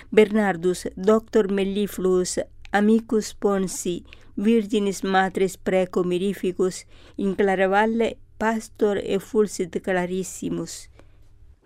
Bernardus, doctor mellifluus, amicus Ponsi, virginis matres preco mirificus, in clara valle pastor effulsit clarissimus,